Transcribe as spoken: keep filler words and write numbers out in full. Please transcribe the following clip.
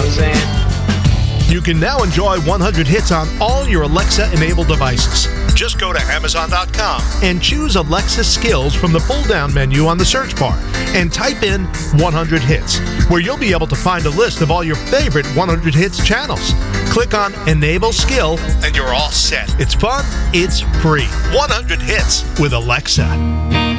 I'm saying? You can now enjoy one hundred hits on all your Alexa-enabled devices. Just go to Amazon dot com and choose Alexa Skills from the pull-down menu on the search bar and type in one hundred hits, where you'll be able to find a list of all your favorite one hundred hits channels. Click on Enable Skill and you're all set. It's fun, it's free. one hundred hits with Alexa.